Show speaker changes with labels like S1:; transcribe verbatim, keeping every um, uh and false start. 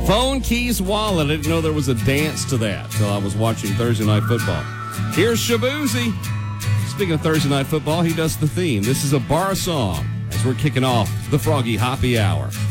S1: Phone, keys, wallet. I didn't know there was a dance to that until I was watching Thursday Night Football. Here's Shabuzi. Speaking of Thursday Night Football, he does the theme. This is a bar song as we're kicking off the Froggy Hoppy Hour.